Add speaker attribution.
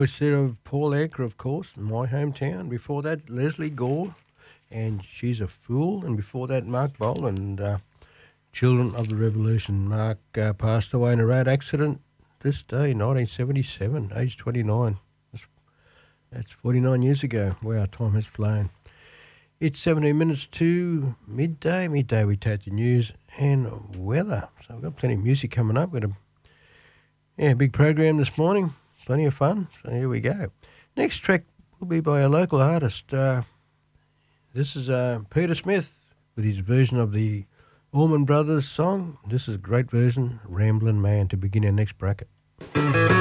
Speaker 1: Was there of Paul Anka, of course, in my hometown. Before that, Leslie Gore, and She's a Fool. And before that, Mark Boland, Children of the Revolution. Mark passed away in a road accident this day, 1977, age 29. That's 49 years ago. Wow, time has flown. It's 17 minutes to midday. Midday, we take the news and weather. So we've got plenty of music coming up. We've got a big program this morning. Plenty of fun. So here we go. Next track will be by a local artist. This is Peter Smith with his version of the Allman Brothers song. This is a great version, Ramblin' Man, to begin our next bracket.